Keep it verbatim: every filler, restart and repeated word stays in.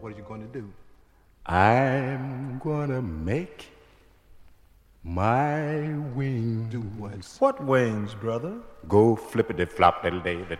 What are you going to do? I'm gonna make my wings. Do what? What wings, brother? Go flippity flop little David.